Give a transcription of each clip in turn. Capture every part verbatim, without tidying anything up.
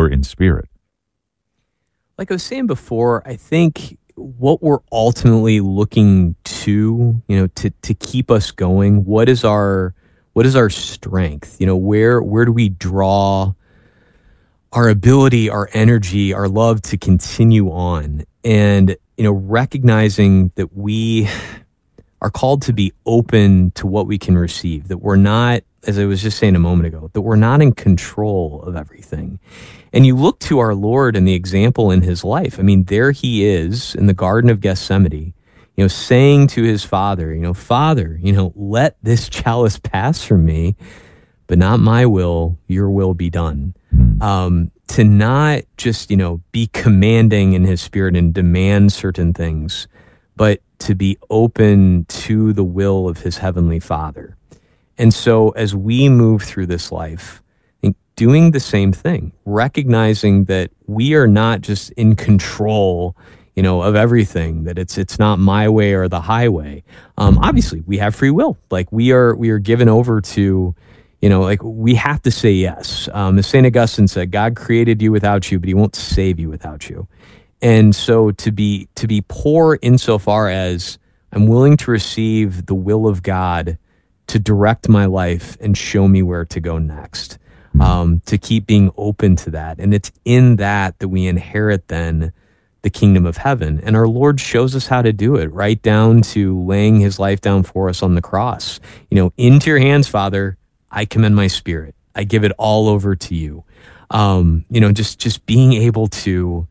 poor in spirit? Like I was saying before, I think what we're ultimately looking to, you know, to to keep us going, what is our what is our strength? You know, where where do we draw our ability, our energy, our love to continue on? And, you know, recognizing that we are called to be open to what we can receive, that we're not, as I was just saying a moment ago, that we're not in control of everything. And you look to our Lord and the example in his life. I mean, there he is in the Garden of Gethsemane, you know, saying to his Father, you know, Father, you know, let this chalice pass from me, but not my will, your will be done. Um, to not just, you know, be commanding in his spirit and demand certain things, but to be open to the will of his heavenly Father. And so as we move through this life, I think doing the same thing, recognizing that we are not just in control, you know, of everything, that it's it's not my way or the highway. Um, obviously, we have free will. Like we are we are given over to, you know, like we have to say yes. Um, as Saint Augustine said, God created you without you, but he won't save you without you. And so to be to be poor insofar as I'm willing to receive the will of God to direct my life and show me where to go next, um, to keep being open to that. And it's in that that we inherit then the kingdom of heaven. And our Lord shows us how to do it, right down to laying his life down for us on the cross. You know, into your hands, Father, I commend my spirit. I give it all over to you. Um, you know, just just being able to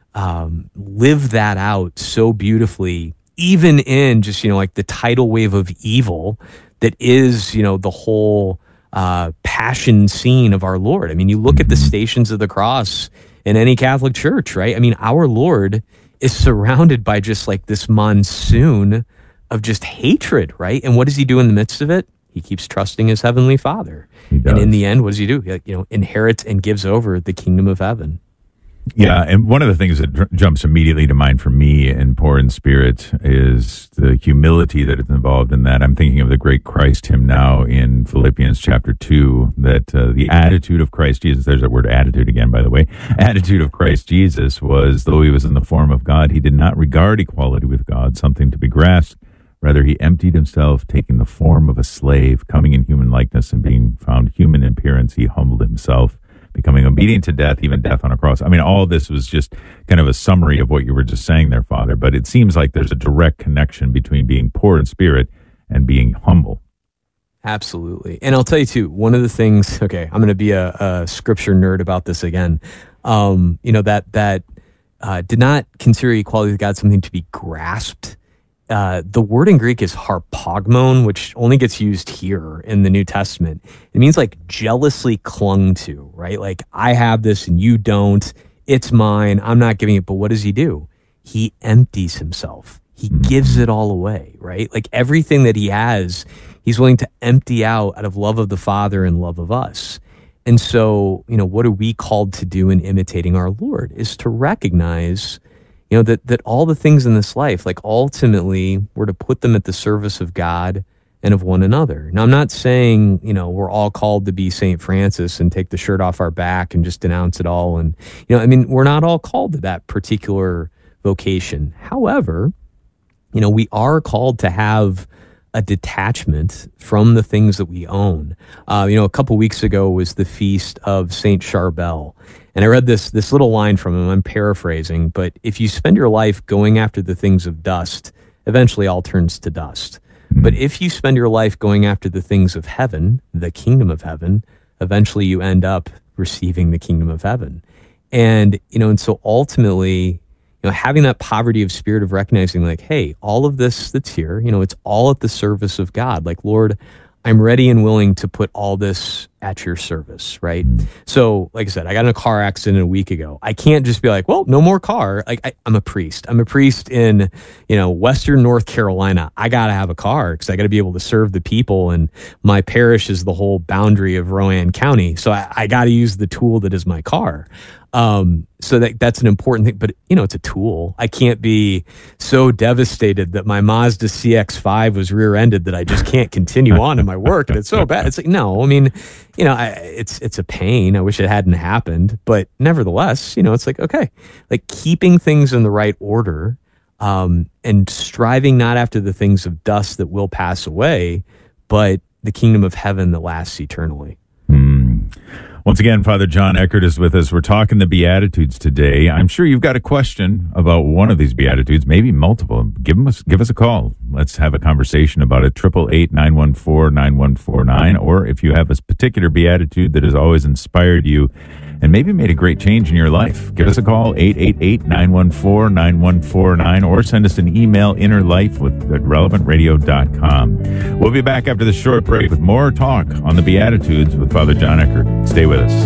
um, live that out so beautifully, even in just, you know, like the tidal wave of evil that is, you know, the whole uh, passion scene of our Lord. I mean, you look at the Stations of the Cross in any Catholic church, right? I mean, our Lord is surrounded by just like this monsoon of just hatred, right? And what does he do in the midst of it? He keeps trusting his heavenly Father. And in the end, what does he do? He, you know, inherits and gives over the kingdom of heaven. Yeah, and one of the things that dr- jumps immediately to mind for me in Poor in Spirit is the humility that is involved in that. I'm thinking of the great Christ hymn now in Philippians chapter two, that uh, the attitude of Christ Jesus, there's that word attitude again, by the way, attitude of Christ Jesus was, though he was in the form of God, he did not regard equality with God something to be grasped. Rather, he emptied himself, taking the form of a slave, coming in human likeness and being found human in appearance. He humbled himself, becoming obedient to death, even death on a cross. I mean, all of this was just kind of a summary of what you were just saying there, Father. But it seems like there's a direct connection between being poor in spirit and being humble. Absolutely. And I'll tell you, too, one of the things, okay, I'm going to be a, a scripture nerd about this again. Um, you know, that, that uh, did not consider equality with God something to be grasped. Uh, the word in Greek is harpagmon, which only gets used here in the New Testament. It means like jealously clung to, right? Like I have this and you don't. It's mine. I'm not giving it. But what does he do? He empties himself. He gives it all away, right? Like everything that he has, he's willing to empty out out of love of the Father and love of us. And so, you know, what are we called to do in imitating our Lord is to recognize, you know, that, that all the things in this life, like ultimately we're to put them at the service of God and of one another. Now, I'm not saying, you know, we're all called to be Saint Francis and take the shirt off our back and just denounce it all. And, you know, I mean, we're not all called to that particular vocation. However, you know, we are called to have a detachment from the things that we own. Uh, you know, a couple weeks ago was the feast of Saint Charbel. And I read this this little line from him. I'm paraphrasing, but if you spend your life going after the things of dust, eventually all turns to dust. But if you spend your life going after the things of heaven, the kingdom of heaven, eventually you end up receiving the kingdom of heaven. And, you know, and so ultimately, you know, having that poverty of spirit of recognizing like, hey, all of this that's here, you know, it's all at the service of God. Like, Lord, I'm ready and willing to put all this at your service, right? So, like I said, I got in a car accident a week ago. I can't just be like, well, no more car. Like, I, I'm a priest. I'm a priest in, you know, Western North Carolina. I got to have a car because I got to be able to serve the people. And my parish is the whole boundary of Rowan County. So I, I got to use the tool that is my car. Um, so that that's an important thing, but you know, it's a tool. I can't be so devastated that my Mazda C X five was rear-ended that I just can't continue on in my work. And it's so bad. It's like, no, I mean, you know, I, it's it's a pain. I wish it hadn't happened, but nevertheless, you know, it's like, okay, like keeping things in the right order, um, and striving not after the things of dust that will pass away, but the kingdom of heaven that lasts eternally. Hmm. Once again, Father John Eckert is with us. We're talking the Beatitudes today. I'm sure you've got a question about one of these Beatitudes, maybe multiple. Give us, give us a call. Let's have a conversation about it. eight eight eight, nine one four, nine one four nine. Or if you have a particular Beatitude that has always inspired you and maybe made a great change in your life, give us a call, eight eight eight, nine one four, nine one four nine, or send us an email, innerlife with, at relevant radio dot com. We'll be back after this short break with more talk on the Beatitudes with Father John Eckert. Stay with us.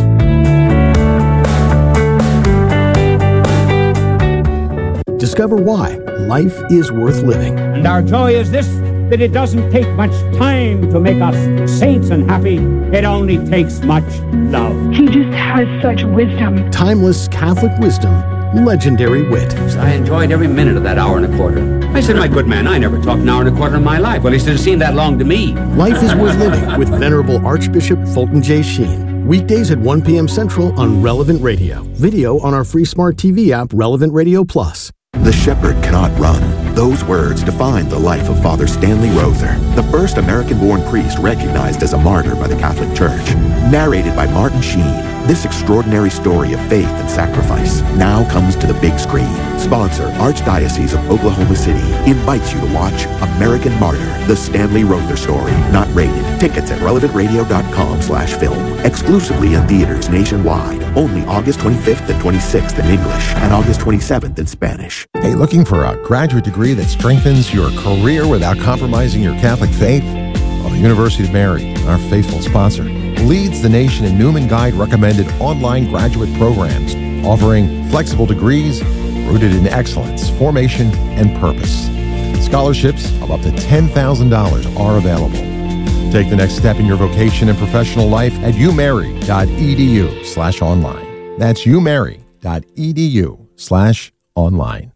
Discover why life is worth living. And our joy is this, that it doesn't take much time to make us saints and happy. It only takes much love. He just has such wisdom. Timeless Catholic wisdom, legendary wit. I enjoyed every minute of that hour and a quarter. I said, my good man, I never talked an hour and a quarter in my life. Well, he said, it seemed that long to me. Life is worth living with Venerable Archbishop Fulton J. Sheen. Weekdays at one p.m. Central on Relevant Radio. Video on our free smart T V app, Relevant Radio Plus. The shepherd cannot run. Those words define the life of Father Stanley Rother, the first American-born priest recognized as a martyr by the Catholic Church. Narrated by Martin Sheen, this extraordinary story of faith and sacrifice now comes to the big screen. Sponsor, Archdiocese of Oklahoma City, invites you to watch American Martyr, the Stanley Rother story, not rated. Tickets at relevant radio dot com slash film. Exclusively in theaters nationwide. Only August twenty-fifth and twenty-sixth in English and August twenty-seventh in Spanish. Hey, looking for a graduate degree that strengthens your career without compromising your Catholic faith? Well, the University of Mary, our faithful sponsor, leads the nation in Newman Guide recommended online graduate programs, offering flexible degrees rooted in excellence, formation, and purpose. Scholarships of up to ten thousand dollars are available. Take the next step in your vocation and professional life at umary.edu slash online. That's umary.edu slash online.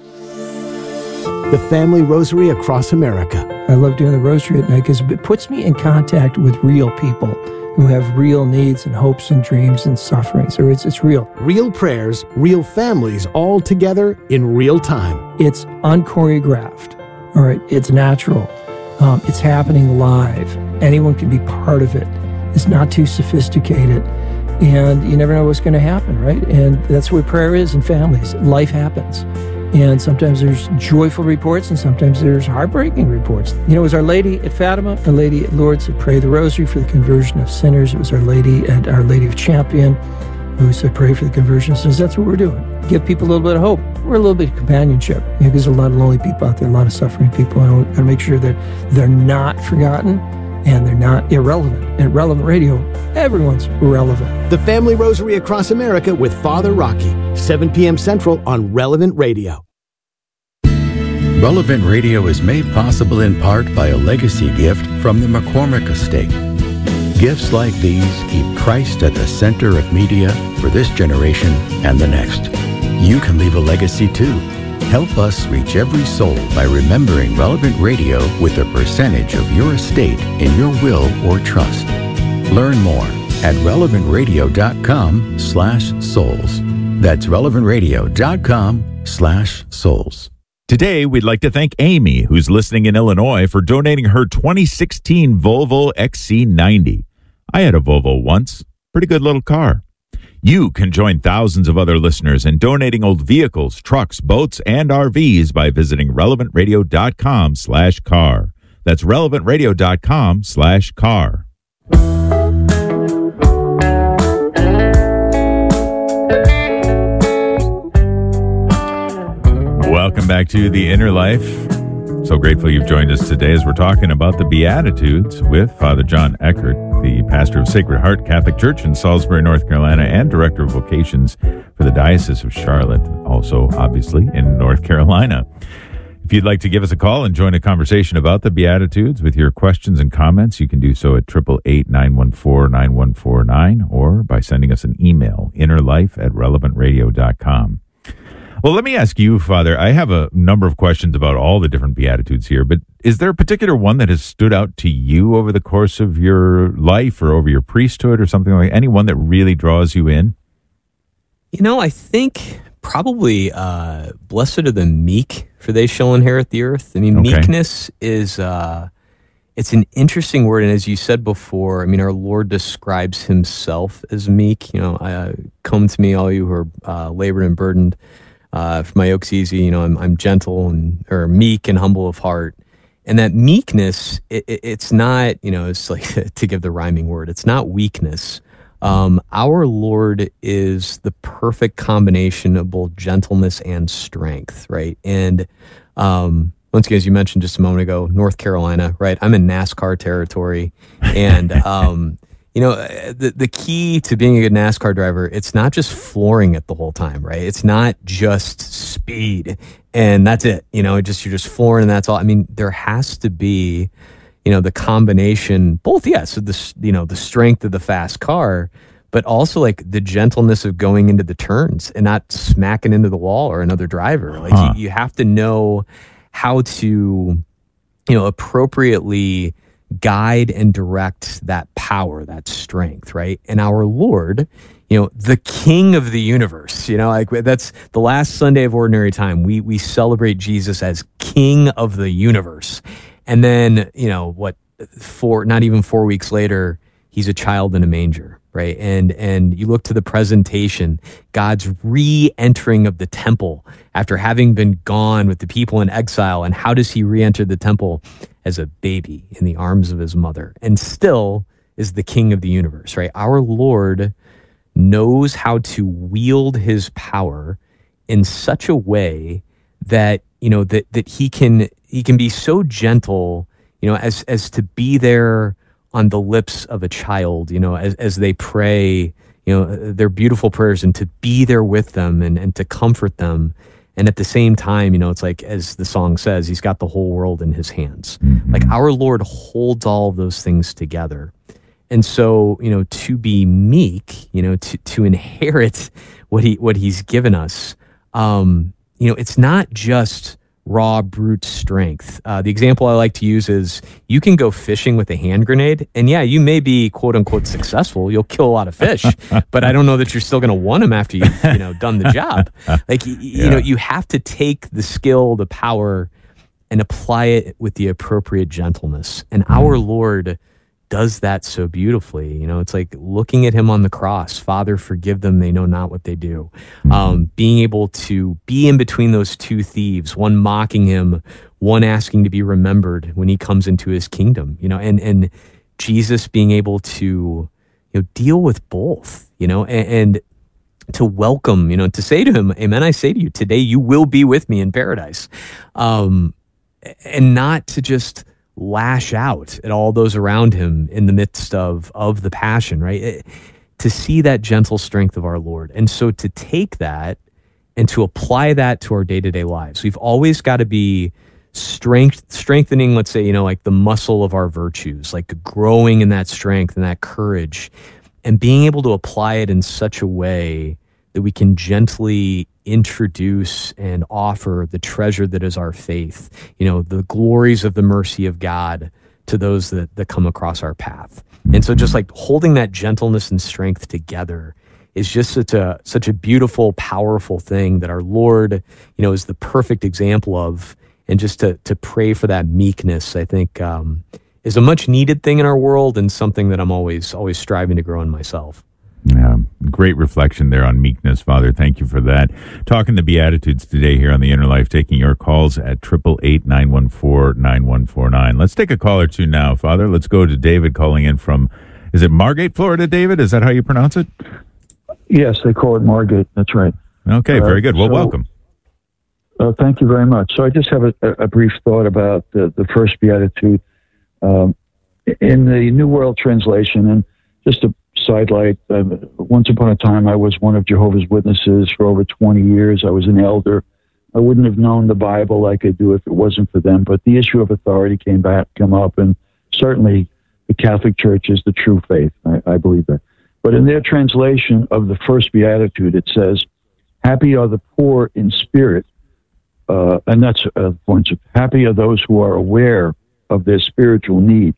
The Family Rosary Across America. I love doing the rosary at night because it puts me in contact with real people who have real needs and hopes and dreams and sufferings. So it's, it's real. Real prayers, real families, all together in real time. It's unchoreographed. All right, it's natural. Um, it's happening live. Anyone can be part of it. It's not too sophisticated. And you never know what's going to happen, right? And that's what prayer is in families. Life happens. And sometimes there's joyful reports and sometimes there's heartbreaking reports. You know, it was Our Lady at Fatima, Our Lady at Lourdes that prayed the rosary for the conversion of sinners. It was Our Lady at Our Lady of Champion who said pray for the conversion of sinners. That's what we're doing. Give people a little bit of hope. We're a little bit of companionship. You know, there's a lot of lonely people out there, a lot of suffering people, and we're going to make sure that they're not forgotten and they're not irrelevant. At Relevant Radio, everyone's relevant. The Family Rosary Across America with Father Rocky, seven p.m. Central on Relevant Radio. Relevant Radio is made possible in part by a legacy gift from the McCormick Estate. Gifts like these keep Christ at the center of media for this generation and the next. You can leave a legacy too. Help us reach every soul by remembering Relevant Radio with a percentage of your estate in your will or trust. Learn more at relevant radio dot com slash souls. That's relevant radio dot com slash souls. Today, we'd like to thank Amy, who's listening in Illinois, for donating her twenty sixteen Volvo X C ninety. I had a Volvo once. Pretty good little car. You can join thousands of other listeners in donating old vehicles, trucks, boats, and R Vs by visiting relevant radio dot com slash car. That's relevant radio dot com slash car. Welcome back to The Inner Life. So grateful you've joined us today as we're talking about the Beatitudes with Father John Eckert, the pastor of Sacred Heart Catholic Church in Salisbury, North Carolina, and director of vocations for the Diocese of Charlotte, also obviously in North Carolina. If you'd like to give us a call and join a conversation about the Beatitudes with your questions and comments, you can do so at eight eight eight, nine one four, nine one four nine or by sending us an email, innerlife at relevant radio dot com. Well, let me ask you, Father, I have a number of questions about all the different Beatitudes here, but is there a particular one that has stood out to you over the course of your life or over your priesthood or something like any one that really draws you in? You know, I think probably uh, blessed are the meek, for they shall inherit the earth. I mean, Okay. meekness is, uh, it's an interesting word. And as you said before, I mean, our Lord describes himself as meek. You know, uh, come to me, all you who are uh, labored and burdened. Uh, for my yoke's easy, you know, I'm, I'm gentle and, or meek and humble of heart. And that meekness, it, it, it's not, you know, it's like to give the rhyming word, it's not weakness. Um, our Lord is the perfect combination of both gentleness and strength, right? And um, once again, as you mentioned just a moment ago, North Carolina, right? I'm in NASCAR territory. And, um, you know, the, the key to being a good NASCAR driver, it's not just flooring it the whole time, right? It's not just speed and that's it. You know, it just you're just flooring and that's all. I mean, there has to be, you know, the combination, both, yes, of the, you know, the strength of the fast car, but also like the gentleness of going into the turns and not smacking into the wall or another driver. Like huh. you, you have to know how to, you know, appropriately guide and direct that power, that strength, right? And our Lord, you know, the King of the universe, you know, like that's the last Sunday of Ordinary Time. We, we celebrate Jesus as King of the universe. And then, you know, what, four, not even four weeks later, he's a child in a manger, right? And and you look to the presentation, God's re-entering of the temple after having been gone with the people in exile. And how does he re-enter the temple? As a baby in the arms of his mother, and still is the King of the universe, right? Our Lord knows how to wield his power in such a way that, you know, that that he can he can be so gentle, you know, as as to be there on the lips of a child, you know, as as they pray, you know, their beautiful prayers, and to be there with them and, and to comfort them. And at the same time, you know, it's like, as the song says, he's got the whole world in his hands. Mm-hmm. Like our Lord holds all of those things together. And so, you know, to be meek, you know, to, to inherit what he, what he's given us, um, you know, it's not just raw brute strength. Uh, the example I like to use is you can go fishing with a hand grenade, and yeah, you may be quote unquote successful. You'll kill a lot of fish, but I don't know that you're still going to want them after you've, you know, done the job. Like, you, yeah. you know, you have to take the skill, the power, and apply it with the appropriate gentleness. And our Lord does that so beautifully. You know, it's like looking at him on the cross, Father, forgive them, they know not what they do. Um, being able to be in between those two thieves, one mocking him, one asking to be remembered when he comes into his kingdom, you know, and, and Jesus being able to, you know, deal with both, you know, and, and to welcome, you know, to say to him, amen, I say to you, today you will be with me in paradise. Um, and not to just lash out at all those around him in the midst of of the passion, right? It, to see that gentle strength of our Lord. And so to take that and to apply that to our day-to-day lives, we've always got to be strength strengthening, let's say, you know, like the muscle of our virtues, like growing in that strength and that courage, and being able to apply it in such a way that we can gently introduce and offer the treasure that is our faith, you know, the glories of the mercy of God to those that, that come across our path. And so just like holding that gentleness and strength together is just such a such a beautiful, powerful thing that our Lord, you know, is the perfect example of. And just to to pray for that meekness, I think, um, is a much needed thing in our world, and something that I'm always always striving to grow in myself. Yeah, great reflection there on meekness, Father. Thank you for that. Talking the Beatitudes today here on The Inner Life, taking your calls at eight eight eight, nine one four, nine one four nine. Let's take a call or two now, Father. Let's go to David calling in from, is it Margate, Florida, David? Is that how you pronounce it? Yes, they call it Margate. That's right. Okay, very good. Well, uh, so, welcome. Uh, thank you very much. So I just have a, a brief thought about the, the first Beatitude um, in the New World Translation, and just a sidelight. Uh, once upon a time, I was one of Jehovah's Witnesses for over twenty years. I was an elder. I wouldn't have known the Bible like I do if it wasn't for them. But the issue of authority came back, come up, and certainly the Catholic Church is the true faith. I, I believe that. But in their translation of the first Beatitude, it says, happy are the poor in spirit, uh, and that's a point. Happy are those who are aware of their spiritual need,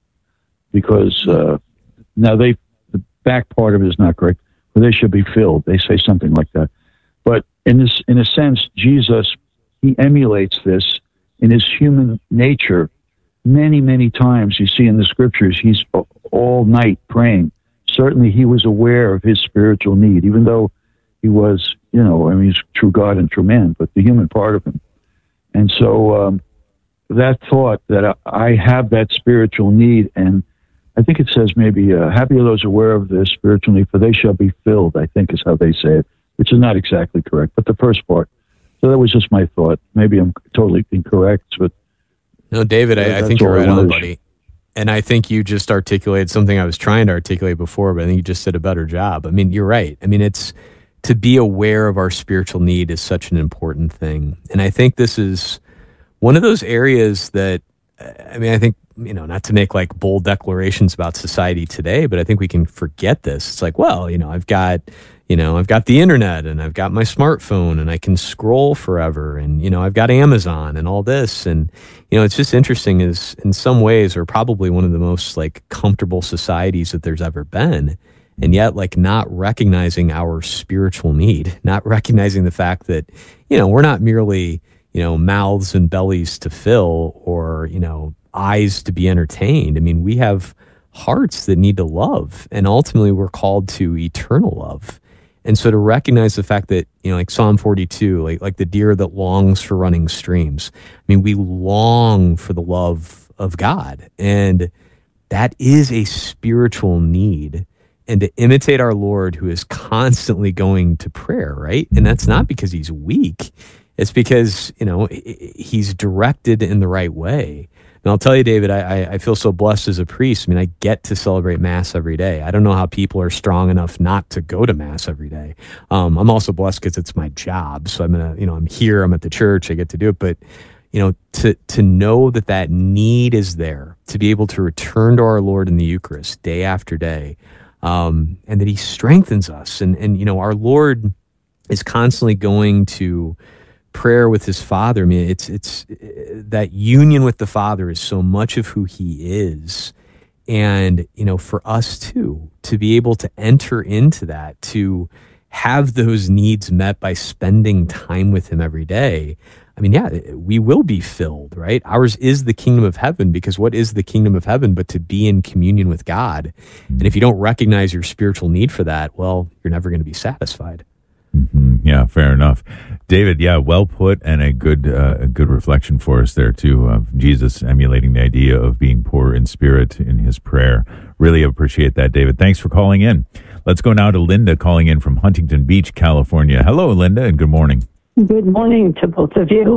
because uh, now they the back part of it is not correct, but they should be filled. They say something like that, but in this, in a sense, Jesus, he emulates this in his human nature. Many, many times you see in the scriptures, he's all night praying. Certainly he was aware of his spiritual need, even though he was, you know, I mean, he's true God and true man, but the human part of him. And so um, that thought that I have that spiritual need, and I think it says maybe, uh, happy are those aware of their spiritual need, for they shall be filled, I think is how they say it, which is not exactly correct, but the first part. So that was just my thought. Maybe I'm totally incorrect, but... No, David, I, I think you're right on, buddy. And I think you just articulated something I was trying to articulate before, but I think you just did a better job. I mean, you're right. I mean, it's to be aware of our spiritual need is such an important thing. And I think this is one of those areas that, I mean, I think, you know, not to make like bold declarations about society today, but I think we can forget this. It's like, well, you know, I've got, you know, I've got the internet and I've got my smartphone and I can scroll forever and, you know, I've got Amazon and all this. And, you know, it's just interesting is in some ways we're probably one of the most like comfortable societies that there's ever been. And yet like not recognizing our spiritual need, not recognizing the fact that, you know, we're not merely, you know, mouths and bellies to fill or, you know, eyes to be entertained. I mean, we have hearts that need to love, and ultimately we're called to eternal love. And so to recognize the fact that, you know, like Psalm forty-two, like, like the deer that longs for running streams. I mean, we long for the love of God, and that is a spiritual need. And to imitate our Lord, who is constantly going to prayer, right? And that's not because he's weak. It's because, you know, he's directed in the right way. And I'll tell you, David, I, I feel so blessed as a priest. I mean, I get to celebrate Mass every day. I don't know how people are strong enough not to go to Mass every day. Um, I'm also blessed because it's my job. So I'm gonna, you know, I'm here. I'm at the church. I get to do it. But you know, to to know that that need is there, to be able to return to our Lord in the Eucharist day after day, um, and that He strengthens us. And and you know, our Lord is constantly going to prayer with his Father. I mean, it's it's that union with the Father is so much of who he is. And, you know, for us too, to be able to enter into that, to have those needs met by spending time with him every day. I mean, yeah, we will be filled, right? Ours is the kingdom of heaven, because what is the kingdom of heaven but to be in communion with God? And if you don't recognize your spiritual need for that, well, you're never going to be satisfied. Mm-hmm. Yeah, fair enough. David, yeah, well put, and a good uh, a good reflection for us there, too, of Jesus emulating the idea of being poor in spirit in his prayer. Really appreciate that, David. Thanks for calling in. Let's go now to Linda calling in from Huntington Beach, California. Hello, Linda, and good morning. Good morning to both of you.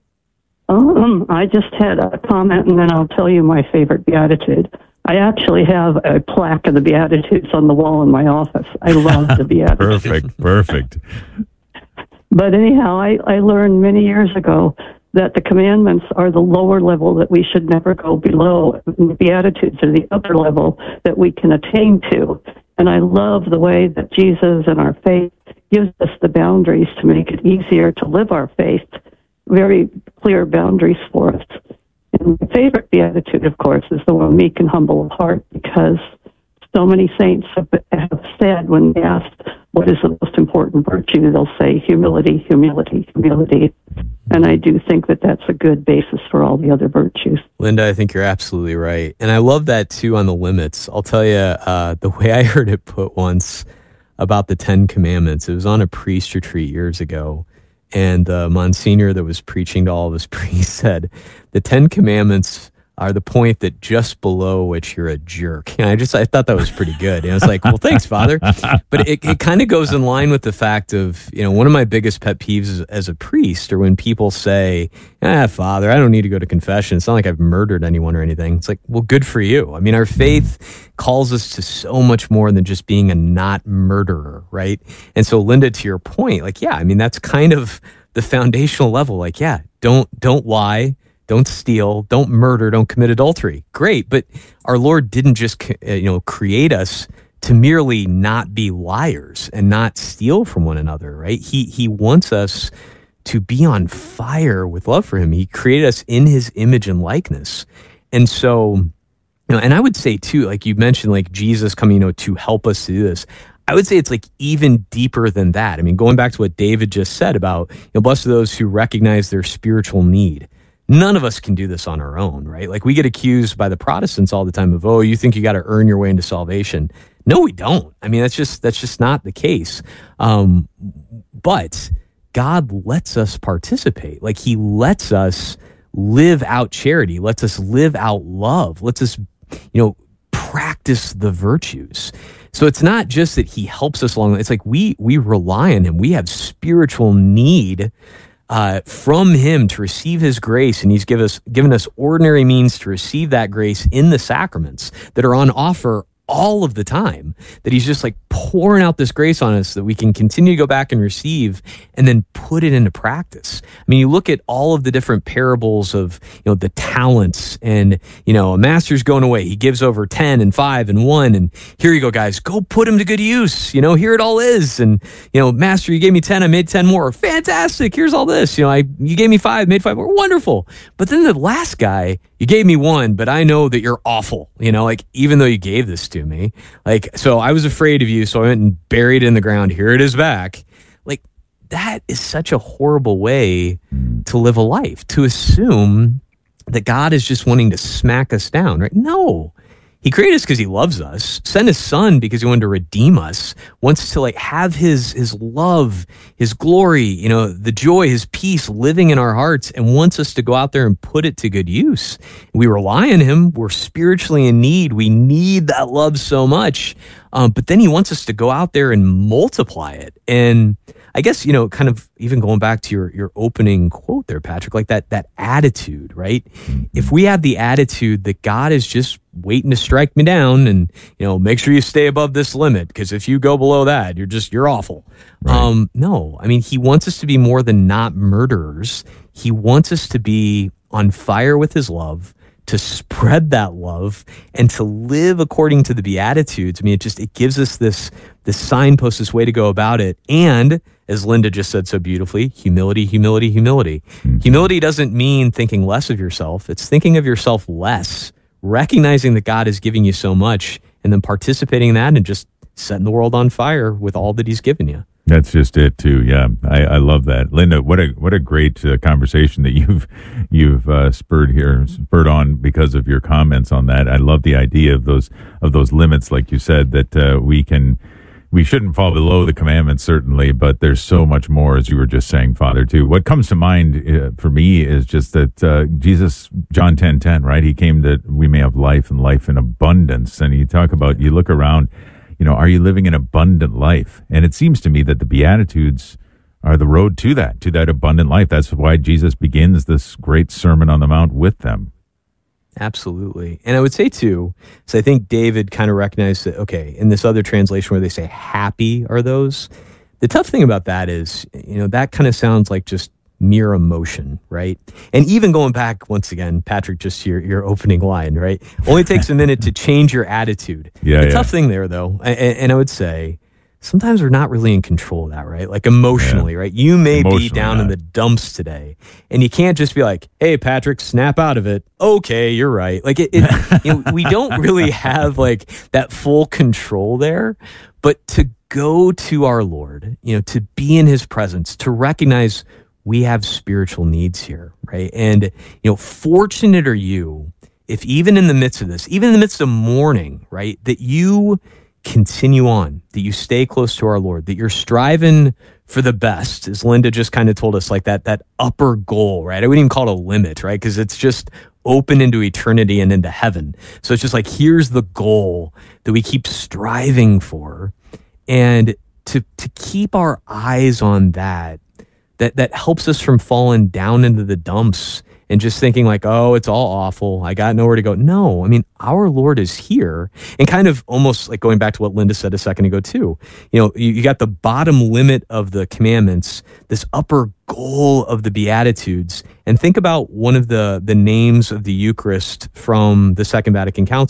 Um, I just had a comment, and then I'll tell you my favorite beatitude. I actually have a plaque of the Beatitudes on the wall in my office. I love the Beatitudes. Perfect, perfect. But anyhow, I, I learned many years ago that the commandments are the lower level that we should never go below. And the Beatitudes are the upper level that we can attain to. And I love the way that Jesus and our faith gives us the boundaries to make it easier to live our faith, very clear boundaries for us. And my favorite beatitude, of course, is the one meek and humble of heart, because so many saints have, have said when they asked what is the most important virtue, they'll say humility, humility, humility. And I do think that that's a good basis for all the other virtues. Linda, I think you're absolutely right. And I love that, too, on the limits. I'll tell you, uh, the way I heard it put once about the Ten Commandments, it was on a priest retreat years ago. And the Monsignor that was preaching to all of his priests said, the Ten Commandments are the point that just below which you're a jerk. And I just, I thought that was pretty good. And I was like, well, thanks, Father. But it, it kind of goes in line with the fact of, you know, one of my biggest pet peeves as, as a priest, or when people say, ah, Father, I don't need to go to confession. It's not like I've murdered anyone or anything. It's like, well, good for you. I mean, our faith calls us to so much more than just being a not murderer, right? And so, Linda, to your point, like, yeah, I mean, that's kind of the foundational level. Like, yeah, don't, don't lie. Don't steal, don't murder, don't commit adultery. Great, but our Lord didn't just, you know, create us to merely not be liars and not steal from one another, right? He he wants us to be on fire with love for him. He created us in his image and likeness. And so, you know, and I would say too, like you mentioned, like Jesus coming, you know, to help us do this. I would say it's like even deeper than that. I mean, going back to what David just said about, you know, blessed are those who recognize their spiritual need. None of us can do this on our own, right? Like we get accused by the Protestants all the time of, oh, you think you got to earn your way into salvation. No, we don't. I mean, that's just, that's just not the case. Um, but God lets us participate. Like he lets us live out charity, lets us live out love, lets us, you know, practice the virtues. So it's not just that he helps us along. It's like we we rely on him. We have spiritual need uh, from him to receive his grace, and he's give us, given us ordinary means to receive that grace in the sacraments that are on offer all of the time, that he's just like pouring out this grace on us that we can continue to go back and receive and then put it into practice. I mean, you look at all of the different parables of, you know, the talents and, you know, a master's going away. He gives over ten and five and one. And here you go, guys, go put them to good use. You know, here it all is. And, you know, master, you gave me ten, I made ten more. Fantastic. Here's all this. You know, I, you gave me five, made five more. Wonderful. But then the last guy, you gave me one, but I know that you're awful. You know, like even though you gave this to me, like, so I was afraid of you. So I went and buried it in the ground. Here it is back. Like that is such a horrible way to live a life, to assume that God is just wanting to smack us down, right? No. He created us because he loves us, sent his son because he wanted to redeem us, wants to like have his, his love, his glory, you know, the joy, his peace living in our hearts, and wants us to go out there and put it to good use. We rely on him. We're spiritually in need. We need that love so much. Um, but then he wants us to go out there and multiply it. And I guess, you know, kind of even going back to your, your opening quote there, Patrick, like that, that attitude, right? If we have the attitude that God is just waiting to strike me down and, you know, make sure you stay above this limit, because if you go below that, you're just, you're awful. Right. Um, no, I mean, he wants us to be more than not murderers. He wants us to be on fire with his love, to spread that love, and to live according to the Beatitudes. I mean, it just, it gives us this, this signpost, this way to go about it. And as Linda just said so beautifully, humility, humility, humility. Mm-hmm. Humility doesn't mean thinking less of yourself. It's thinking of yourself less, recognizing that God is giving you so much, and then participating in that and just setting the world on fire with all that he's given you. That's just it too. Yeah, I, I love that, Linda. What a what a great uh, conversation that you've you've uh, spurred here, spurred on because of your comments on that. I love the idea of those of those limits, like you said, that uh, we can we shouldn't fall below the commandments, certainly, but there's so much more, as you were just saying, Father, too. What comes to mind uh, for me is just that uh, Jesus, John ten ten, right? He came that we may have life and life in abundance, and you talk about, you look around. You know, are you living an abundant life? And it seems to me that the Beatitudes are the road to that, to that abundant life. That's why Jesus begins this great Sermon on the Mount with them. Absolutely. And I would say, too, so I think David kind of recognized that, okay, in this other translation where they say happy are those, the tough thing about that is, you know, that kind of sounds like just mere emotion, right? And even going back, once again, Patrick, just your, your opening line, right? Only takes a minute to change your attitude. Yeah, the yeah. tough thing there, though, and, and I would say, sometimes we're not really in control of that, right? Like emotionally, yeah. right? You may emotionally be down not. in the dumps today, and you can't just be like, hey, Patrick, snap out of it. Okay, you're right. Like, it, it you know, we don't really have like that full control there, but to go to our Lord, you know, to be in his presence, to recognize we have spiritual needs here, right? And, you know, fortunate are you if even in the midst of this, even in the midst of mourning, right, that you continue on, that you stay close to our Lord, that you're striving for the best, as Linda just kind of told us, like that that upper goal, right? I wouldn't even call it a limit, right? Because it's just open into eternity and into heaven. So it's just like, here's the goal that we keep striving for. And to to keep our eyes on that, that that helps us from falling down into the dumps and just thinking like, oh, it's all awful, I got nowhere to go. No, I mean, our Lord is here. And kind of almost like going back to what Linda said a second ago too, you know, you, you got the bottom limit of the commandments, this upper goal of the Beatitudes. And think about one of the, the names of the Eucharist from the Second Vatican Council,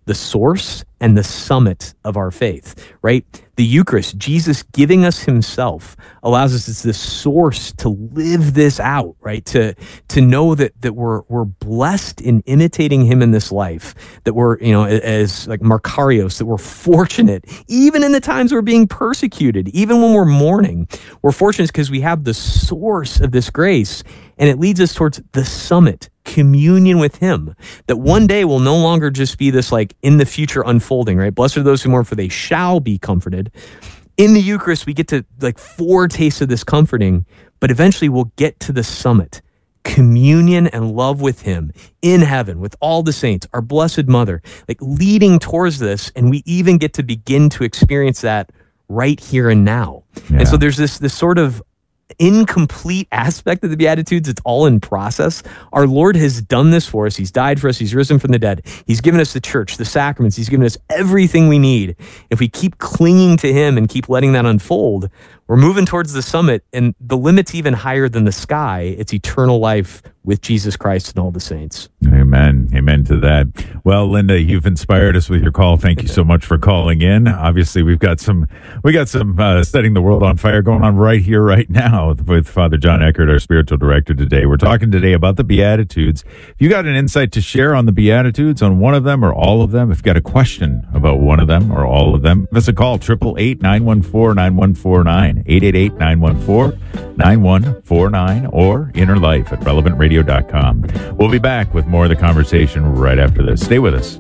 the source and the summit of our faith, right? The Eucharist, Jesus giving us himself, allows us as the source to live this out, right? To to know that that we're we're blessed in imitating him in this life, that we're, you know, as like Macarios, that we're fortunate, even in the times we're being persecuted, even when we're mourning, we're fortunate because we have the source of this grace, and it leads us towards the summit, communion with him, that one day will no longer just be this like in the future unfolding, right? Blessed are those who mourn, for they shall be comforted. In the Eucharist, we get to like foretaste of this comforting, but eventually we'll get to the summit, communion and love with him in heaven with all the saints, our Blessed Mother, like leading towards this. And we even get to begin to experience that right here and now. Yeah. And so there's this, this sort of incomplete aspect of the Beatitudes. It's all in process. Our Lord has done this for us. He's died for us. He's risen from the dead. He's given us the church, the sacraments. He's given us everything we need. If we keep clinging to him and keep letting that unfold, we're moving towards the summit, and the limit's even higher than the sky. It's eternal life with Jesus Christ and all the saints. Amen. Amen to that. Well, Linda, you've inspired us with your call. Thank you so much for calling in. Obviously, we've got some, we got some uh, setting the world on fire going on right here, right now with Father John Eckert, our spiritual director today. We're talking today about the Beatitudes. If you got an insight to share on the Beatitudes, on one of them or all of them, if you've got a question about one of them or all of them, give us a call, eight eight eight, nine one four, nine one four nine, eight eight eight, nine one four, nine one four nine, or inner life at relevant radio dot com. We'll be back with more of the conversation right after this. Stay with us.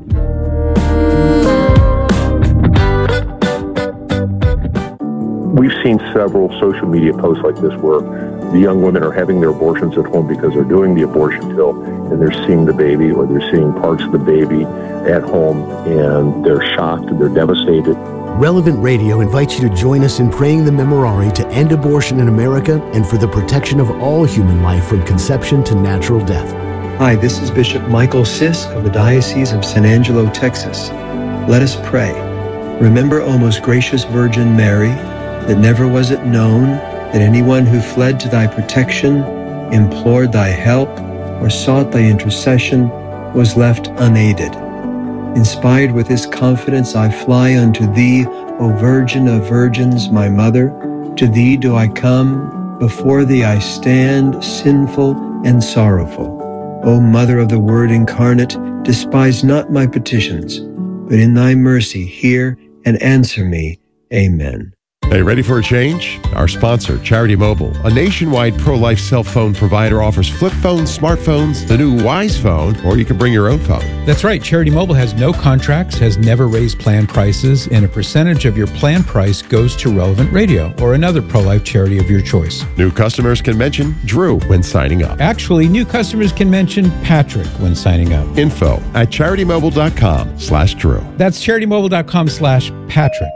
We've seen several social media posts like this where the young women are having their abortions at home because they're doing the abortion pill and they're seeing the baby, or they're seeing parts of the baby at home, and they're shocked and they're devastated. Relevant Radio invites you to join us in praying the Memorare to end abortion in America and for the protection of all human life from conception to natural death. Hi, this is Bishop Michael Sisk of the Diocese of San Angelo, Texas. Let us pray. Remember, O most gracious Virgin Mary, that never was it known that anyone who fled to thy protection, implored thy help, or sought thy intercession was left unaided. Inspired with this confidence, I fly unto thee, O Virgin of Virgins, my Mother. To thee do I come, before thee I stand, sinful and sorrowful. O Mother of the Word incarnate, despise not my petitions, but in thy mercy hear and answer me. Amen. Hey, ready for a change? Our sponsor, Charity Mobile, a nationwide pro-life cell phone provider, offers flip phones, smartphones, the new Wise Phone, or you can bring your own phone. That's right. Charity Mobile has no contracts, has never raised plan prices, and a percentage of your plan price goes to Relevant Radio or another pro-life charity of your choice. New customers can mention Drew when signing up. Actually, new customers can mention Patrick when signing up. Info at charitymobile.com slash Drew. That's charitymobile.com slash Patrick.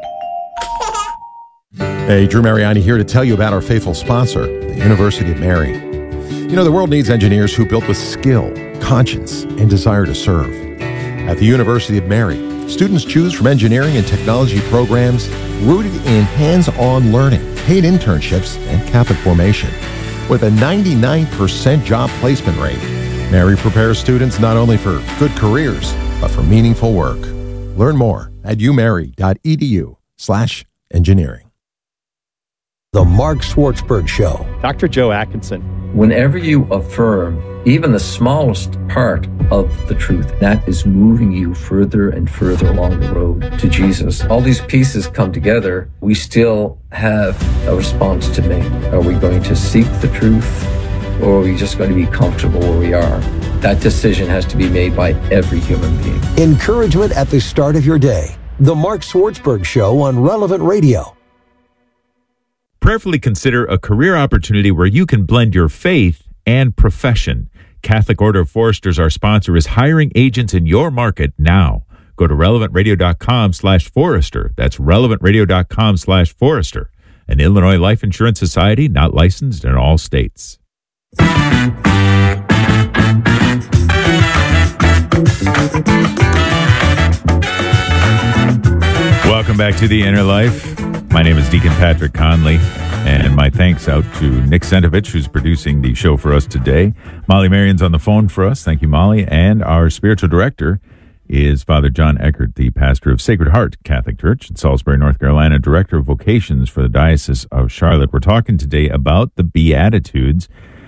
Hey, Drew Mariani here to tell you about our faithful sponsor, the University of Mary. You know, the world needs engineers who build with skill, conscience, and desire to serve. At the University of Mary, students choose from engineering and technology programs rooted in hands-on learning, paid internships, and Catholic formation. With a ninety-nine percent job placement rate, Mary prepares students not only for good careers, but for meaningful work. Learn more at umary.edu slash engineering. The Mark Schwartzberg Show. Doctor Joe Atkinson. Whenever you affirm even the smallest part of the truth, that is moving you further and further along the road to Jesus. All these pieces come together. We still have a response to make. Are we going to seek the truth, or are we just going to be comfortable where we are? That decision has to be made by every human being. Encouragement at the start of your day. The Mark Schwartzberg Show on Relevant Radio. Prayerfully consider a career opportunity where you can blend your faith and profession. Catholic Order of Foresters, our sponsor, is hiring agents in your market now. Go to relevantradio.com slash forester. That's relevantradio.com slash forester. An Illinois Life Insurance Society, not licensed in all states. Welcome back to The Inner Life. My name is Deacon Patrick Conley, and my thanks out to Nick Sentovich, who's producing the show for us today. Molly Marion's on the phone for us. Thank you, Molly. And our spiritual director is Father John Eckert, the pastor of Sacred Heart Catholic Church in Salisbury, North Carolina, director of vocations for the Diocese of Charlotte. We're talking today about the Beatitudes,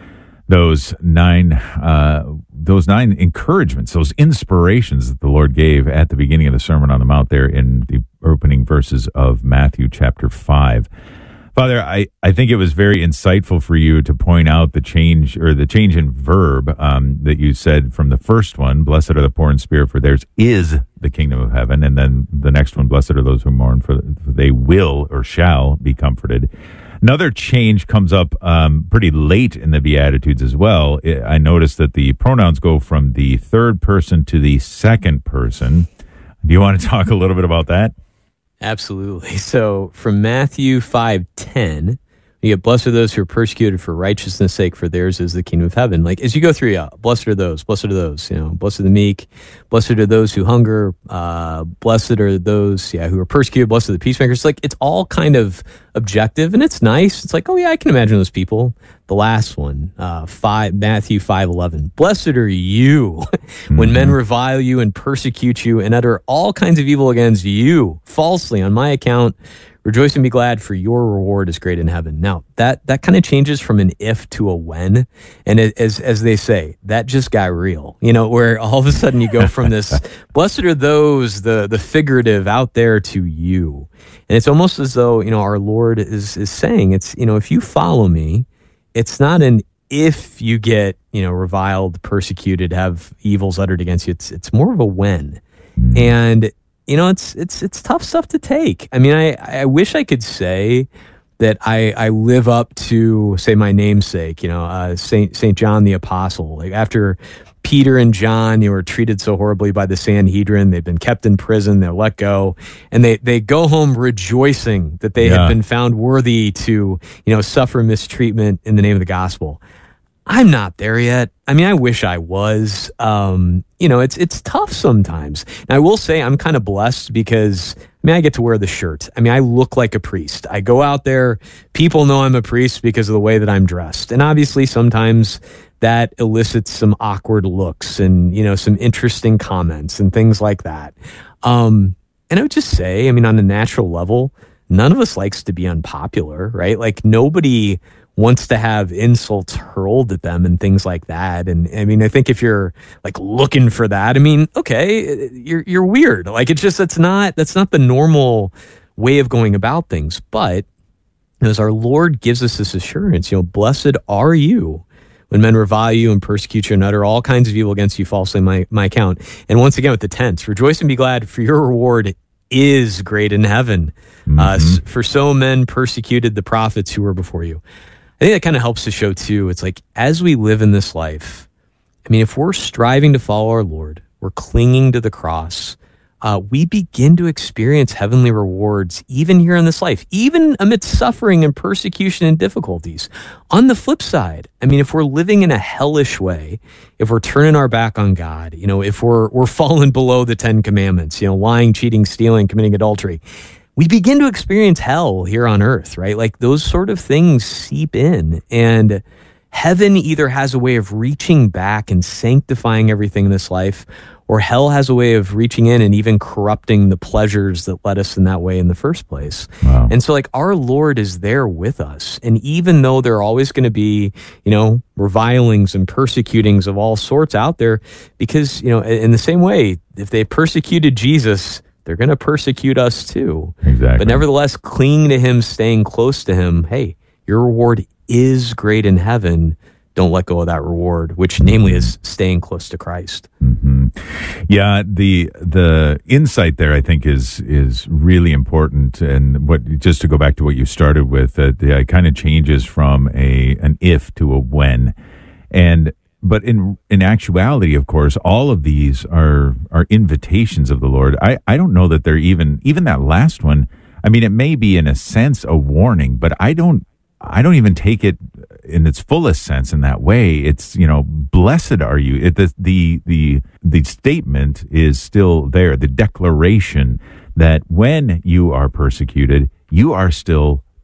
those nine, uh, those nine encouragements, those inspirations that the Lord gave at the beginning of the Sermon on the Mount there in the opening verses of Matthew chapter five. Father, I, I think it was very insightful for you to point out the change or the change in verb um, that you said from the first one, blessed are the poor in spirit, for theirs is the kingdom of heaven. And then the next one, blessed are those who mourn, for they will or shall be comforted. Another change comes up um, pretty late in the Beatitudes as well. I noticed that the pronouns go from the third person to the second person. Do you want to talk a little bit about that? Absolutely. So from Matthew five ten, you get, blessed are those who are persecuted for righteousness' sake, for theirs is the kingdom of heaven. Like, as you go through, yeah, blessed are those, blessed are those, you know, blessed are the meek, blessed are those who hunger, uh, blessed are those, yeah, who are persecuted, blessed are the peacemakers. Like, it's all kind of objective, and it's nice. It's like, oh yeah, I can imagine those people. The last one, uh, five, Matthew five eleven, blessed are you mm-hmm. when men revile you and persecute you and utter all kinds of evil against you falsely on my account. Rejoice and be glad, for your reward is great in heaven. Now, that that kind of changes from an if to a when. And it, as as they say, that just got real. You know, where all of a sudden you go from this, blessed are those, the the figurative out there, to you. And it's almost as though, you know, our Lord is is saying, it's, you know, if you follow me, it's not an if you get, you know, reviled, persecuted, have evils uttered against you. It's it's more of a when. Mm. And you know, it's it's it's tough stuff to take. I mean, I, I wish I could say that I, I live up to, say, my namesake, you know, uh, Saint Saint John the Apostle. Like, after Peter and John, you know, were treated so horribly by the Sanhedrin, they've been kept in prison, they're let go, and they, they go home rejoicing that they yeah. have been found worthy to, you know, suffer mistreatment in the name of the gospel. I'm not there yet. I mean, I wish I was. Um, you know, it's it's tough sometimes. And I will say I'm kind of blessed because, I mean, I get to wear the shirt. I mean, I look like a priest. I go out there, people know I'm a priest because of the way that I'm dressed. And obviously sometimes that elicits some awkward looks and, you know, some interesting comments and things like that. Um, and I would just say, I mean, on a natural level, none of us likes to be unpopular, right? Like, nobody wants to have insults hurled at them and things like that. And I mean, I think if you're like looking for that, I mean, okay, you're you're weird. Like, it's just, that's not that's not the normal way of going about things. But as our Lord gives us this assurance, you know, blessed are you when men revile you and persecute you and utter all kinds of evil against you falsely in my, my account. And once again with the tense, rejoice and be glad, for your reward is great in heaven. Mm-hmm. Uh, for so men persecuted the prophets who were before you. I think that kind of helps to show, too, it's like, as we live in this life, I mean, if we're striving to follow our Lord, we're clinging to the cross, uh, we begin to experience heavenly rewards even here in this life, even amidst suffering and persecution and difficulties. On the flip side, I mean, if we're living in a hellish way, if we're turning our back on God, you know, if we're we're falling below the Ten Commandments, you know, lying, cheating, stealing, committing adultery, we begin to experience hell here on earth, right? Like, those sort of things seep in, and heaven either has a way of reaching back and sanctifying everything in this life, or hell has a way of reaching in and even corrupting the pleasures that led us in that way in the first place. Wow. And so, like, our Lord is there with us. And even though there are always going to be, you know, revilings and persecutings of all sorts out there, because, you know, in the same way, if they persecuted Jesus, they're going to persecute us too. Exactly. But nevertheless, clinging to him, staying close to him, hey, your reward is great in heaven. Don't let go of that reward, which namely is staying close to Christ. Mm-hmm. Yeah, the the insight there, I think, is is really important. And what, just to go back to what you started with, uh, it kind of changes from a an if to a when. And But in in actuality, of course, all of these are are invitations of the Lord. I, I don't know that they're even even that last one. I mean, it may be in a sense a warning, but I don't I don't even take it in its fullest sense in that way. It's, you know, blessed are you. It, the the the the statement is still there. The declaration that when you are persecuted, you are still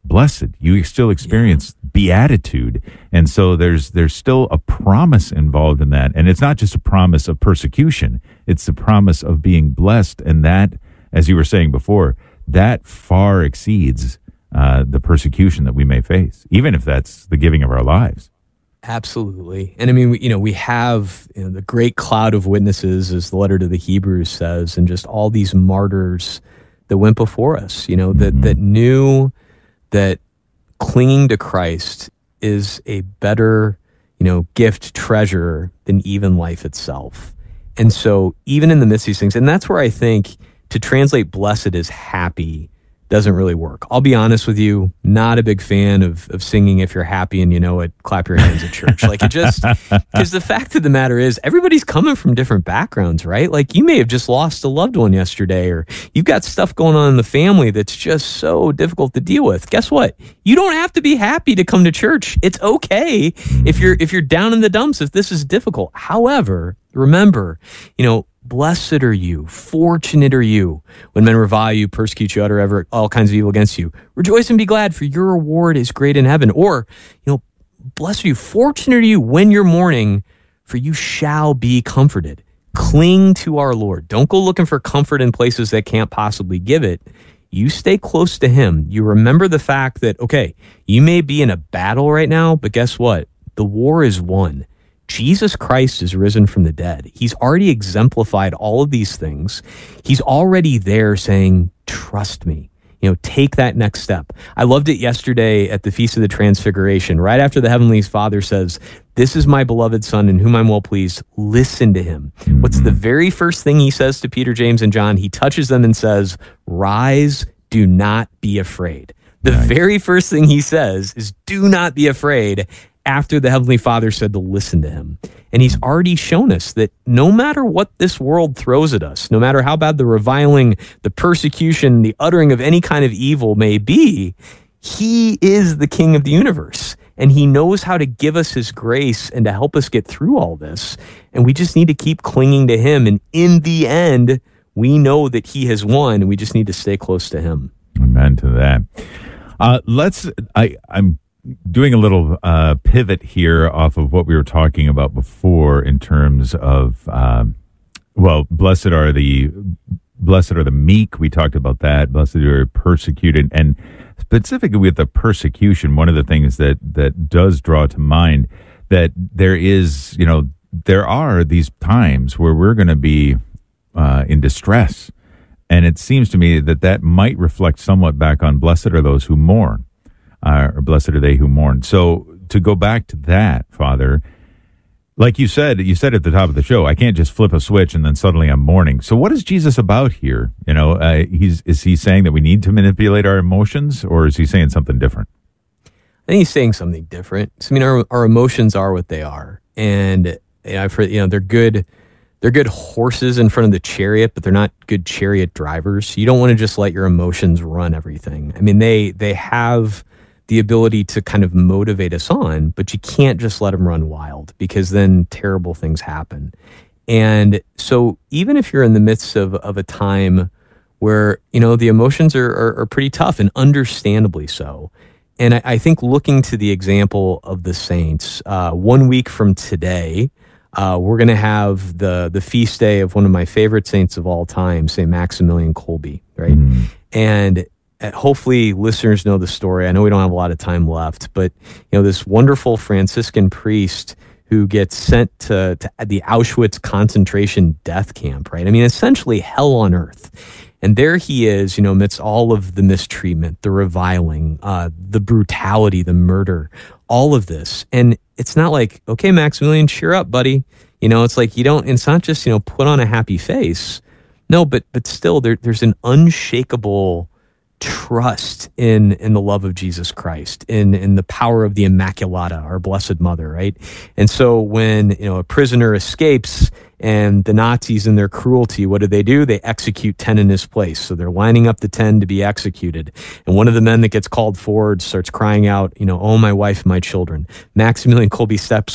blessed. You still experience yeah. beatitude. And so there's there's still a promise involved in that. And it's not just a promise of persecution. It's the promise of being blessed. And that, as you were saying before, that far exceeds uh, the persecution that we may face, even if that's the giving of our lives. Absolutely. And I mean, we, you know, we have you know, the great cloud of witnesses, as the letter to the Hebrews says, and just all these martyrs that went before us, you know, that, mm-hmm. that knew that clinging to Christ is a better, you know, gift, treasure than even life itself. And so even in the midst of these things, and that's where I think to translate blessed as happy doesn't really work. I'll be honest with you, not a big fan of, of singing If You're Happy and You Know It, Clap Your Hands at Church. Like it just, because the fact of the matter is everybody's coming from different backgrounds, right? Like you may have just lost a loved one yesterday, or you've got stuff going on in the family that's just so difficult to deal with. Guess what? You don't have to be happy to come to church. It's okay if you're, if you're down in the dumps, if this is difficult. However, remember, you know, blessed are you, fortunate are you, when men revile you, persecute you, utter ever all kinds of evil against you. Rejoice and be glad, for your reward is great in heaven. Or, you know, blessed are you, fortunate are you when you're mourning, for you shall be comforted. Cling to our Lord. Don't go looking for comfort in places that can't possibly give it. You stay close to him. You remember the fact that, okay, you may be in a battle right now, but guess what? The war is won. Jesus Christ is risen from the dead. He's already exemplified all of these things. He's already there saying, trust me. You know, take that next step. I loved it yesterday at the Feast of the Transfiguration, right after the Heavenly Father says, this is my beloved Son in whom I'm well pleased. Listen to him. What's the very first thing he says to Peter, James, and John? He touches them and says, rise, do not be afraid. The nice. very first thing he says is, do not be afraid, after the Heavenly Father said to listen to him. And he's already shown us that no matter what this world throws at us, no matter how bad the reviling, the persecution, the uttering of any kind of evil may be, he is the King of the universe. And he knows how to give us his grace and to help us get through all this. And we just need to keep clinging to him. And in the end, we know that he has won, and we just need to stay close to him. Amen to that. Uh, let's, I, I'm, doing a little uh, pivot here off of what we were talking about before in terms of, um, well, blessed are the blessed are the meek. We talked about that. Blessed are persecuted, and specifically with the persecution, one of the things that that does draw to mind that there is, you know, there are these times where we're going to be uh, in distress, and it seems to me that that might reflect somewhat back on blessed are those who mourn. Uh, or blessed are they who mourn. So to go back to that, Father, like you said, you said at the top of the show, I can't just flip a switch and then suddenly I'm mourning. So what is Jesus about here? You know, uh, he's is he saying that we need to manipulate our emotions, or is he saying something different? I think he's saying something different. I mean, our our emotions are what they are, and you know, I've heard, you know, they're good. They're good horses in front of the chariot, but they're not good chariot drivers. You don't want to just let your emotions run everything. I mean, they they have the ability to kind of motivate us on, but you can't just let them run wild, because then terrible things happen. And so even if you're in the midst of, of a time where, you know, the emotions are, are, are pretty tough, and understandably so. And I, I think looking to the example of the saints, uh, one week from today, uh, we're going to have the, the feast day of one of my favorite saints of all time, Saint Maximilian Kolbe, right? Mm. And hopefully listeners know the story. I know we don't have a lot of time left, but you know, this wonderful Franciscan priest who gets sent to, to the Auschwitz concentration death camp, right? I mean, essentially hell on earth. And there he is, you know, amidst all of the mistreatment, the reviling, uh, the brutality, the murder, all of this. And it's not like, okay, Maximilian, cheer up, buddy. You know, it's like, you don't, it's not just, you know, put on a happy face. No, but, but still there, there's an unshakable trust in in the love of Jesus Christ, in in the power of the Immaculata, our Blessed Mother, right? And so when, you know, a prisoner escapes and the Nazis in their cruelty, what do they do? They execute ten in his place. So they're lining up the ten to be executed. And one of the men that gets called forward starts crying out, you know, oh, my wife, my children. Maximilian Kolbe steps forward.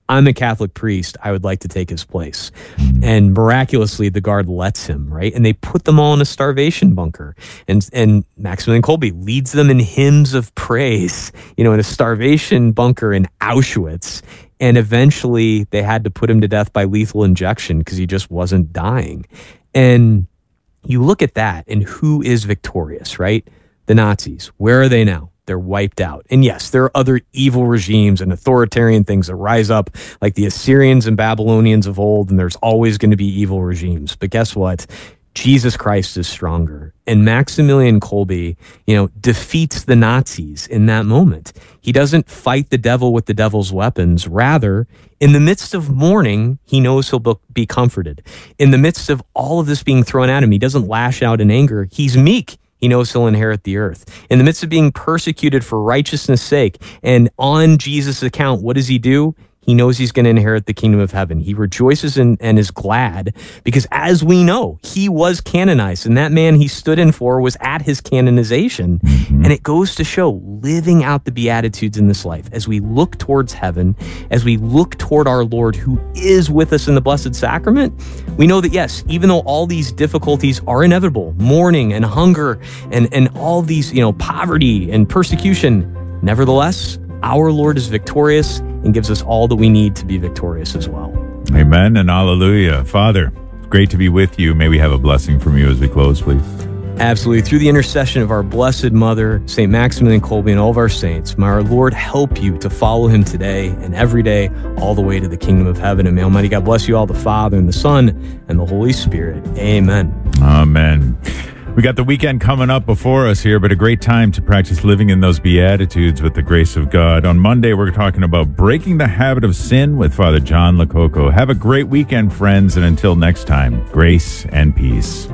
I'm a Catholic priest. I would like to take his place. And miraculously, the guard lets him, right? And they put them all in a starvation bunker. And and Maximilian Kolbe leads them in hymns of praise, you know, in a starvation bunker in Auschwitz. And eventually, they had to put him to death by lethal injection because he just wasn't dying. And you look at that, and who is victorious, right? The Nazis. Where are they now? They're wiped out. And yes, there are other evil regimes and authoritarian things that rise up, like the Assyrians and Babylonians of old, and there's always going to be evil regimes. But guess what? Jesus Christ is stronger. And Maximilian Kolbe, you know, defeats the Nazis in that moment. He doesn't fight the devil with the devil's weapons. Rather, in the midst of mourning, he knows he'll be comforted. In the midst of all of this being thrown at him, he doesn't lash out in anger. He's meek. He knows he'll inherit the earth. In the midst of being persecuted for righteousness' sake and on Jesus' account, what does he do? He knows he's going to inherit the kingdom of heaven. He rejoices and, and is glad because, as we know, he was canonized, and that man he stood in for was at his canonization. Mm-hmm. And it goes to show living out the Beatitudes in this life as we look towards heaven, as we look toward our Lord who is with us in the Blessed Sacrament. We know that, yes, even though all these difficulties are inevitable, mourning and hunger and, and all these, you know, poverty and persecution, nevertheless, our Lord is victorious and gives us all that we need to be victorious as well. Amen and hallelujah. Father, it's great to be with you. May we have a blessing from you as we close, please. Absolutely. Through the intercession of our Blessed Mother, Saint Maximilian Kolbe, and all of our saints, may our Lord help you to follow him today and every day all the way to the kingdom of heaven. And may Almighty God bless you all, the Father and the Son and the Holy Spirit. Amen. Amen. We got the weekend coming up before us here, but a great time to practice living in those Beatitudes with the grace of God. On Monday, we're talking about breaking the habit of sin with Father John Lococo. Have a great weekend, friends, and until next time, grace and peace.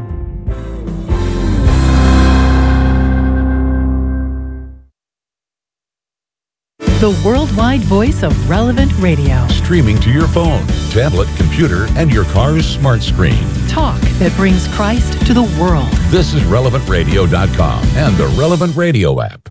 The worldwide voice of Relevant Radio. Streaming to your phone, tablet, computer, and your car's smart screen. Talk that brings Christ to the world. This is relevant radio dot com and the Relevant Radio app.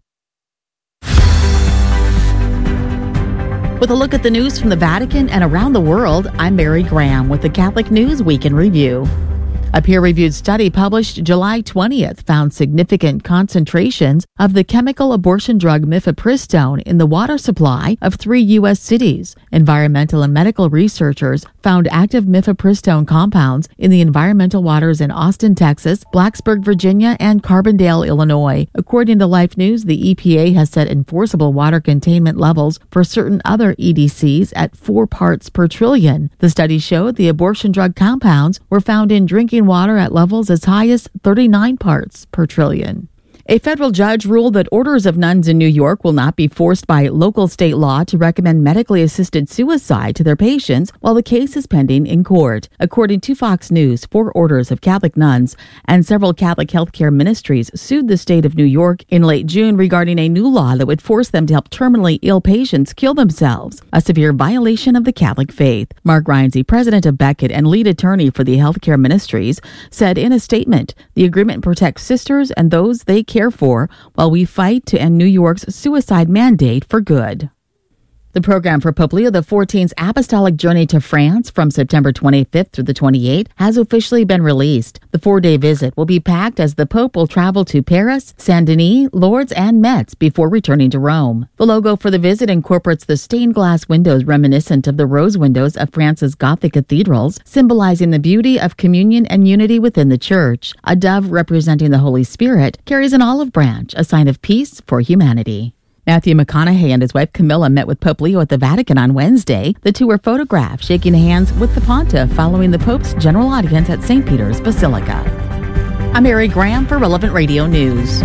With a look at the news from the Vatican and around the world, I'm Mary Graham with the Catholic News Week in Review. A peer-reviewed study published July twentieth found significant concentrations of the chemical abortion drug mifepristone in the water supply of three U S cities. Environmental and medical researchers found active mifepristone compounds in the environmental waters in Austin, Texas, Blacksburg, Virginia, and Carbondale, Illinois. According to Life News, the E P A has set enforceable water containment levels for certain other E D Cs at four parts per trillion. The study showed the abortion drug compounds were found in drinking water at levels as high as thirty-nine parts per trillion. A federal judge ruled that orders of nuns in New York will not be forced by local state law to recommend medically assisted suicide to their patients while the case is pending in court. According to Fox News, four orders of Catholic nuns and several Catholic healthcare ministries sued the state of New York in late June regarding a new law that would force them to help terminally ill patients kill themselves, a severe violation of the Catholic faith. Mark Reinze, president of Beckett and lead attorney for the healthcare ministries, said in a statement, the agreement protects sisters and those they care for while we fight to end New York's suicide mandate for good. The program for Pope Leo the fourteenth's apostolic journey to France from September twenty-fifth through the twenty-eighth has officially been released. The four-day visit will be packed as the Pope will travel to Paris, Saint-Denis, Lourdes, and Metz before returning to Rome. The logo for the visit incorporates the stained glass windows reminiscent of the rose windows of France's Gothic cathedrals, symbolizing the beauty of communion and unity within the Church. A dove representing the Holy Spirit carries an olive branch, a sign of peace for humanity. Matthew McConaughey and his wife Camilla met with Pope Leo at the Vatican on Wednesday. The two were photographed shaking hands with the Pontiff following the Pope's general audience at Saint Peter's Basilica. I'm Mary Graham for Relevant Radio News.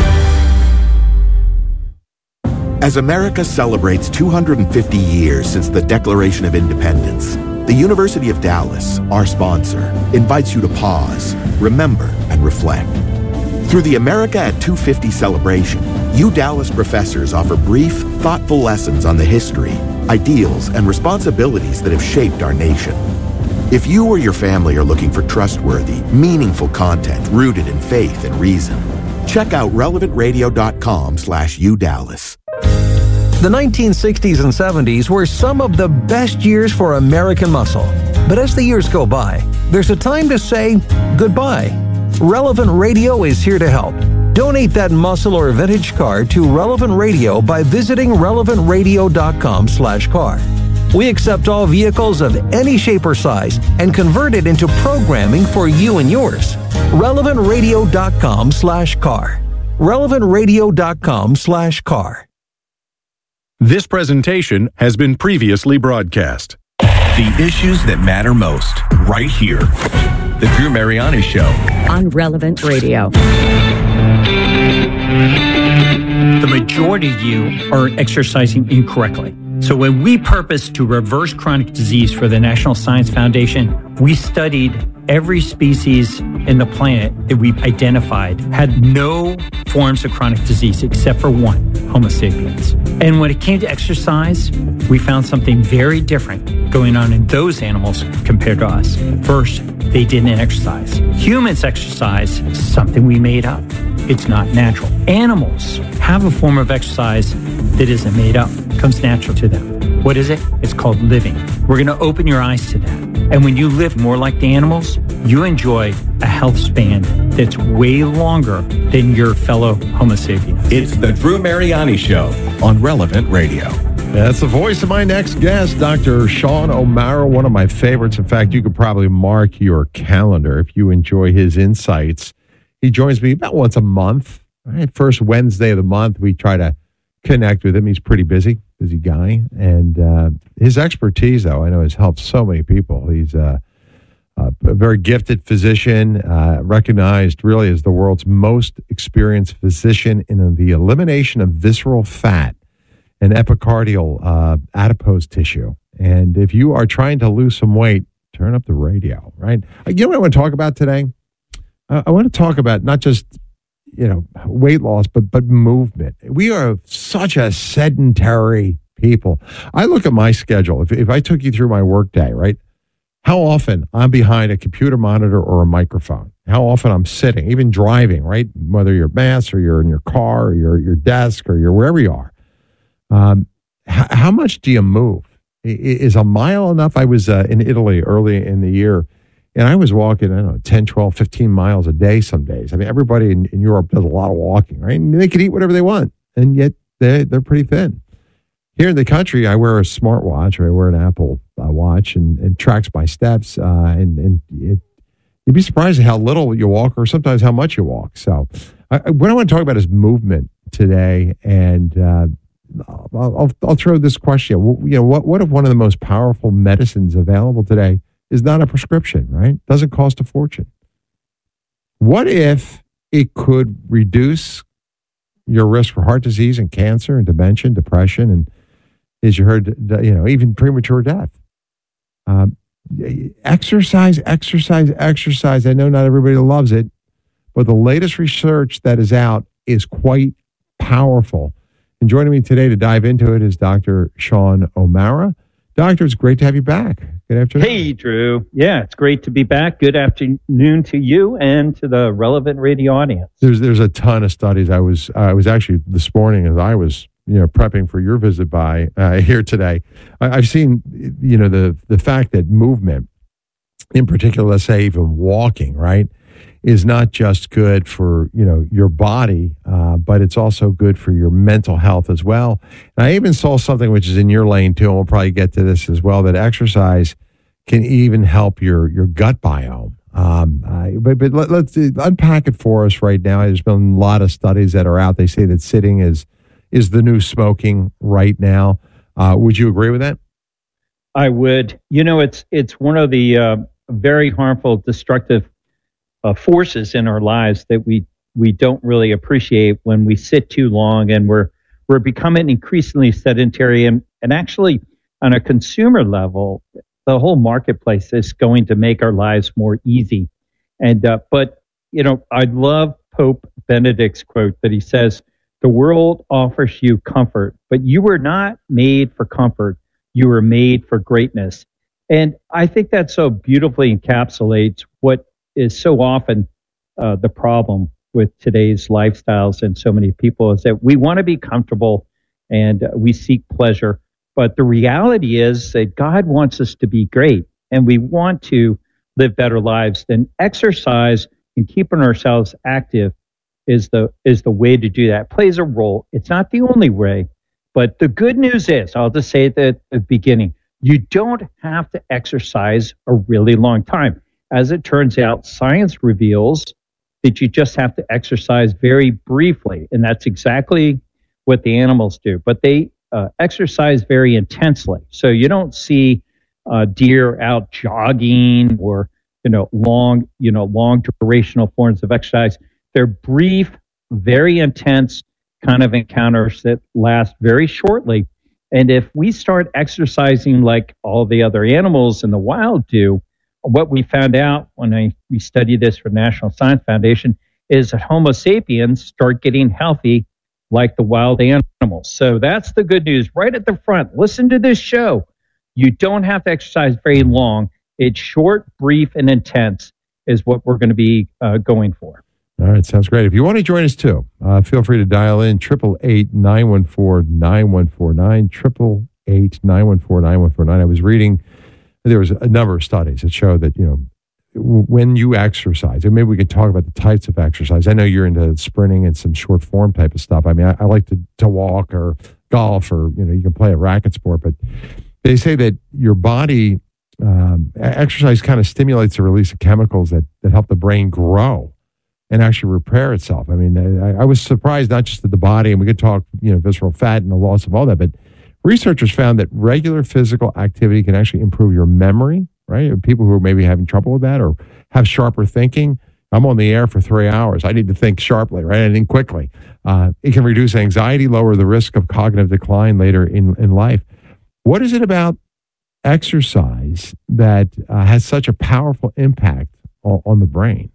As America celebrates two hundred fifty years since the Declaration of Independence, the University of Dallas, our sponsor, invites you to pause, remember, and reflect. Through the America at two fifty celebration, U Dallas professors offer brief, thoughtful lessons on the history, ideals, and responsibilities that have shaped our nation. If you or your family are looking for trustworthy, meaningful content rooted in faith and reason, check out relevant radio dot com slash U Dallas. The nineteen sixties and seventies were some of the best years for American muscle. But as the years go by, there's a time to say goodbye. Relevant Radio is here to help. Donate that muscle or vintage car to Relevant Radio by visiting relevant radio dot com slash car. We accept all vehicles of any shape or size and convert it into programming for you and yours. relevant radio dot com slash car. relevant radio dot com slash car. This presentation has been previously broadcast. The issues that matter most, right here. The Drew Mariani Show. On Relevant Radio. The majority of you are exercising incorrectly. So when we purposed to reverse chronic disease for the National Science Foundation, we studied every species in the planet that we identified had no forms of chronic disease except for one, Homo sapiens. And when it came to exercise, we found something very different going on in those animals compared to us. First, they didn't exercise. Humans exercise, something we made up. It's not natural. Animals have a form of exercise that isn't made up, comes natural to them. What is it? It's called living. We're going to open your eyes to that. And when you live more like the animals, you enjoy a health span that's way longer than your fellow Homo sapiens. It's the Drew Mariani Show on Relevant Radio. That's the voice of my next guest, Doctor Sean O'Mara, one of my favorites. In fact, you could probably mark your calendar if you enjoy his insights. He joins me about once a month. Right? First Wednesday of the month, we try to connect with him. He's pretty busy, busy guy. And uh, his expertise, though, I know has helped so many people. He's uh, a very gifted physician, uh, recognized really as the world's most experienced physician in the elimination of visceral fat and epicardial uh, adipose tissue. And if you are trying to lose some weight, turn up the radio, right? You know what I want to talk about today? Uh, I want to talk about not just, you know, weight loss, but but movement. We are such a sedentary people. I look at my schedule. If, if I took you through my workday, right? How often I'm behind a computer monitor or a microphone? How often I'm sitting, even driving, right? Whether you're at mass or you're in your car or you're at your desk or you're wherever you are. Um, h- how much do you move? I- is a mile enough? I was uh, in Italy early in the year, and I was walking, I don't know, ten, twelve, fifteen miles a day some days. I mean, everybody in, in Europe does a lot of walking, right? And they can eat whatever they want, and yet they, they're pretty thin. Here in the country, I wear a smartwatch, or I wear an Apple uh, watch, and it tracks my steps, uh, and, and it, you'd be surprised at how little you walk, or sometimes how much you walk. So I, what I want to talk about is movement today, and uh, I'll, I'll, I'll throw this question. You know, what, what if one of the most powerful medicines available today is not a prescription, right? Doesn't cost a fortune. What if it could reduce your risk for heart disease and cancer and dementia and depression and, as you heard, you know, even premature death? Um, exercise, exercise, exercise. I know not everybody loves it, but the latest research that is out is quite powerful. And joining me today to dive into it is Doctor Sean O'Mara. Doctor, it's great to have you back. Good afternoon. Hey, Drew. Yeah, it's great to be back. Good afternoon to you and to the Relevant Radio audience. There's there's a ton of studies. I was I was actually this morning as I was you know prepping for your visit by uh, here today. I, I've seen you know the the fact that movement, in particular, let's say even walking, right, is not just good for you know your body, uh, but it's also good for your mental health as well. And I even saw something which is in your lane too, and we'll probably get to this as well, that exercise can even help your your gut biome. Um, I, but but let, let's unpack it for us right now. There's been a lot of studies that are out. They say that sitting is is the new smoking right now. Uh, would you agree with that? I would. You know, it's it's one of the uh, very harmful, destructive Uh, forces in our lives that we we don't really appreciate when we sit too long, and we're we're becoming increasingly sedentary, and and actually on a consumer level, the whole marketplace is going to make our lives more easy. And uh, but you know, I love Pope Benedict's quote that he says, "The world offers you comfort, but you were not made for comfort. You were made for greatness." And I think that so beautifully encapsulates what is so often uh, the problem with today's lifestyles and so many people, is that we want to be comfortable and uh, we seek pleasure. But the reality is that God wants us to be great, and we want to live better lives. Then exercise and keeping ourselves active is the is the way to do that. It plays a role. It's not the only way, but the good news is, I'll just say it at the beginning, you don't have to exercise a really long time. As it turns out, science reveals that you just have to exercise very briefly, and that's exactly what the animals do. But they uh, exercise very intensely. So you don't see uh, deer out jogging or you know long you know long durational forms of exercise. They're brief, very intense kind of encounters that last very shortly. And if we start exercising like all the other animals in the wild do, what we found out when I, we studied this for National Science Foundation is that Homo sapiens start getting healthy like the wild animals. So that's the good news right at the front. Listen to this show. You don't have to exercise very long. It's short, brief, and intense is what we're going to be uh, going for. All right, sounds great. If you want to join us too, uh, feel free to dial in triple eight nine one four nine one four nine triple eight nine one four nine one four nine. I was reading, there was a number of studies that show that you know when you exercise, and maybe we could talk about the types of exercise. I know you're into sprinting and some short form type of stuff. I mean, I, I like to to walk or golf, or you know, you can play a racket sport, but they say that your body um, exercise kind of stimulates the release of chemicals that that help the brain grow and actually repair itself. I mean, I, I was surprised not just at the body, and we could talk, you know, visceral fat and the loss of all that, but researchers found that regular physical activity can actually improve your memory, right? People who are maybe having trouble with that or have sharper thinking. I'm on the air for three hours. I need to think sharply, right? I think quickly. Uh, it can reduce anxiety, lower the risk of cognitive decline later in, in life. What is it about exercise that uh, has such a powerful impact on, on the brain?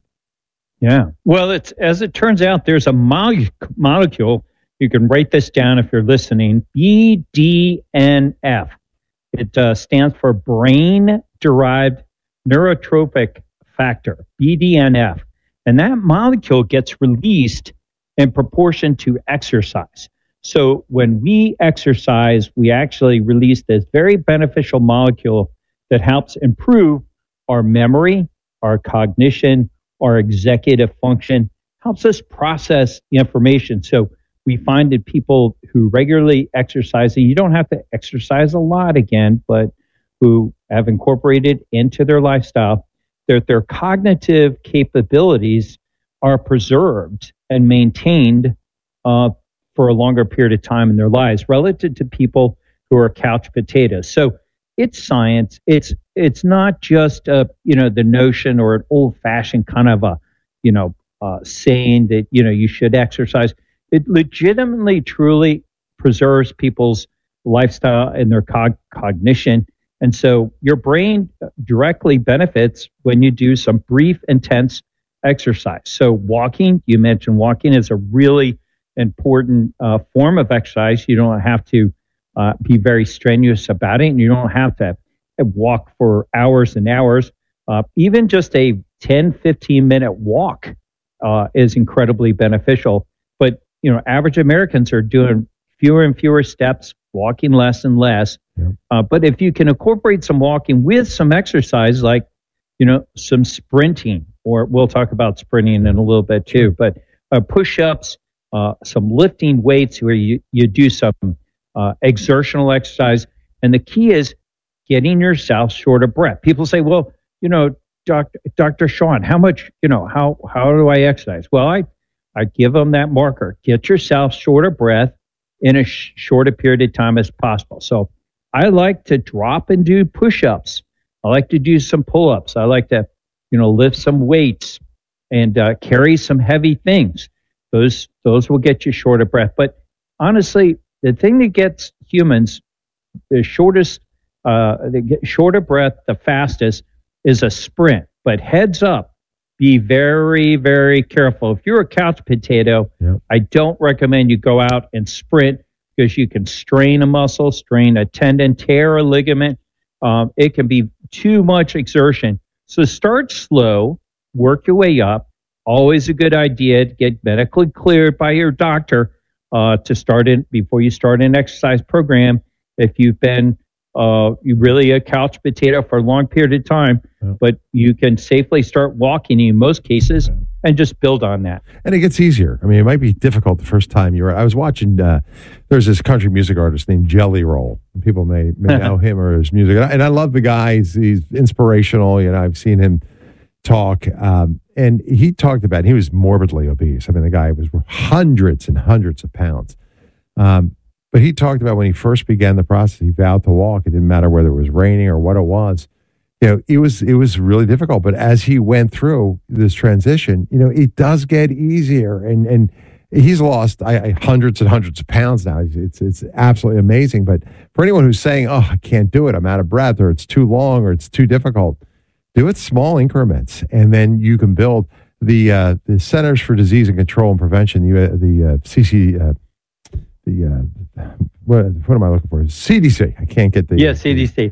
Yeah. Well, it's as it turns out, there's a mo- molecule. You can write this down if you're listening. B D N F. It uh, stands for brain-derived neurotrophic factor, B D N F. And that molecule gets released in proportion to exercise. So when we exercise, we actually release this very beneficial molecule that helps improve our memory, our cognition, our executive function, helps us process the information. So we find that people who regularly exercise, and you don't have to exercise a lot again, but who have incorporated into their lifestyle, that their cognitive capabilities are preserved and maintained uh, for a longer period of time in their lives relative to people who are couch potatoes. So it's science. It's it's not just a, you know, the notion or an old-fashioned kind of a, you know, uh, saying that, you know, you should exercise. It legitimately, truly preserves people's lifestyle and their cog- cognition. And so your brain directly benefits when you do some brief, intense exercise. So walking, you mentioned walking is a really important uh, form of exercise. You don't have to uh, be very strenuous about it, and you don't have to walk for hours and hours. Uh, even just a ten, fifteen minute walk uh, is incredibly beneficial. But, you know, average Americans are doing fewer and fewer steps, walking less and less. Yeah. Uh, but if you can incorporate some walking with some exercise, like, you know, some sprinting, or we'll talk about sprinting in a little bit too, but uh, push-ups, uh, some lifting weights where you, you do some uh, exertional exercise. And the key is getting yourself short of breath. People say, well, you know, Doctor Doctor Sean, how much, you know, how, how do I exercise? Well, I, I give them that marker. Get yourself short of breath in as sh- short a period of time as possible. So I like to drop and do push-ups. I like to do some pull-ups. I like to, you know, lift some weights and uh, carry some heavy things. Those those will get you short of breath. But honestly, the thing that gets humans the shortest, uh, they get short of breath the fastest is a sprint. But heads up, be very, very careful. If you're a couch potato, yep. I don't recommend you go out and sprint because you can strain a muscle, strain a tendon, tear a ligament. Um, it can be too much exertion. So start slow, work your way up. Always a good idea to get medically cleared by your doctor uh, to start in before you start an exercise program. If you've been uh, you really a couch potato for a long period of time, yeah. but you can safely start walking in most cases yeah. and just build on that. And it gets easier. I mean, it might be difficult the first time you're. I was watching. Uh, there's this country music artist named Jelly Roll. People may may know him or his music, and I, and I love the guy. He's, he's inspirational. You know, I've seen him talk, um, and he talked about he was morbidly obese. I mean, the guy was hundreds and hundreds of pounds. Um, But he talked about when he first began the process, he vowed to walk. It didn't matter whether it was raining or what it was. You know, it was it was really difficult. But as he went through this transition, you know, it does get easier. And and he's lost I, I, hundreds and hundreds of pounds now. It's it's absolutely amazing. But for anyone who's saying, "Oh, I can't do it. I'm out of breath," or "It's too long," or "It's too difficult," do it small increments, and then you can build the uh, the Centers for Disease and Control and Prevention, the uh, the uh, C C. Uh, the uh, what, what am I looking for? C D C. I can't get the yeah C D C.